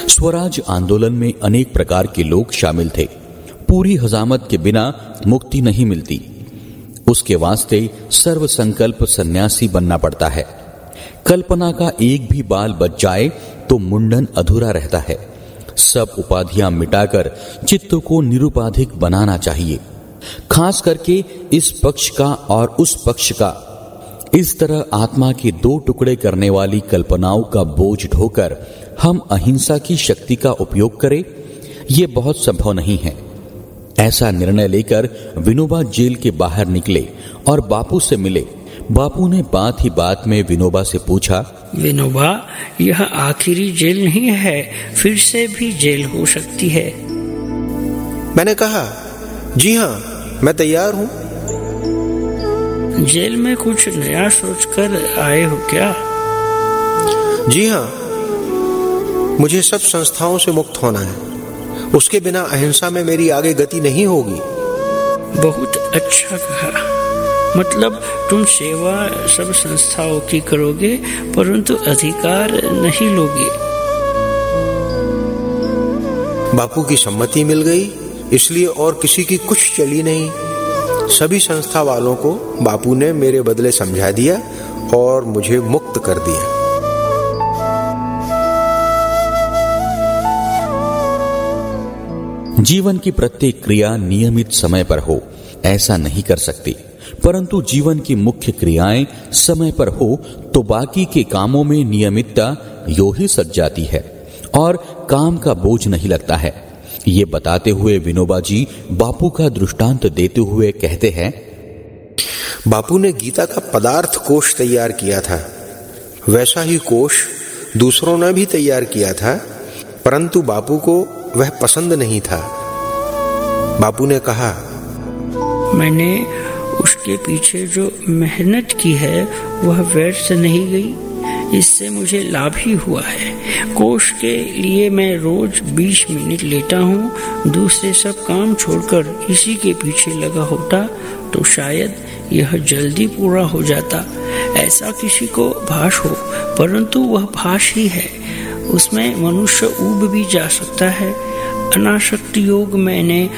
स्वराज आंदोलन में अनेक प्रकार के लोग शामिल थे। पूरी हजामत के बिना मुक्ति नहीं मिलती। उसके वास्ते सर्व संकल्प सन्यासी बनना पड़ता है। कल्पना का एक भी बाल बच जाए तो मुंडन अधूरा रहता है। सब उपाधियां मिटाकर चित्त को निरुपाधिक बनाना चाहिए। खास करके इस पक्ष का और उस पक्ष का। इस तरह आत्मा के दो टुकड़े करने वाली कल्पनाओं का बोझ ढोकर हम अहिंसा की शक्ति का उपयोग करें, यह बहुत संभव नहीं है। ऐसा निर्णय लेकर विनोबा जेल के बाहर निकले और बापू से मिले। बापू ने बात ही बात में विनोबा से पूछा, विनोबा, यह आखिरी जेल नहीं है, फिर से भी जेल हो सकती है। मैंने कहा, जी हाँ, मैं तैयार हूँ। जेल में कुछ नया सोचकर आए हो क्या? जी हाँ, मुझे सब संस्थाओं से मुक्त होना है। उसके बिना अहिंसा में मेरी आगे गति नहीं होगी। बहुत अच्छा कहा। मतलब तुम सेवा सब संस्थाओं की करोगे, परंतु अधिकार नहीं लोगे। बापू की सम्मति मिल गई, इसलिए और किसी की कुछ चली नहीं। सभी संस्था वालों को बापू ने मेरे बदले समझा दिया और मुझे मुक्त कर दिया। जीवन की प्रत्येक क्रिया नियमित समय पर हो, ऐसा नहीं कर सकती। परंतु जीवन की मुख्य क्रियाएं समय पर हो तो बाकी के कामों में नियमितता यो ही सज जाती है और काम का बोझ नहीं लगता है। ये बताते हुए विनोबा जी बापू का दृष्टांत देते हुए कहते हैं, बापू ने गीता का पदार्थ कोश तैयार किया था। वैसा ही कोश दूसरों ने भी तैयार किया था, परंतु बापू को वह पसंद नहीं था। बापू ने कहा, मैंने उसके पीछे जो मेहनत की है वह व्यर्थ नहीं गई, इससे मुझे लाभ ही हुआ है। कोश के लिए मैं रोज 20 मिनट लेता हूँ। दूसरे सब काम छोड़कर इसी के पीछे लगा होता तो शायद यह जल्दी पूरा हो जाता। ऐसा किसी को भास हो, परंतु वह भास ही है। उसमें मनुष्य ऊब भी जा सकता है। अनासक्ति योग मैंने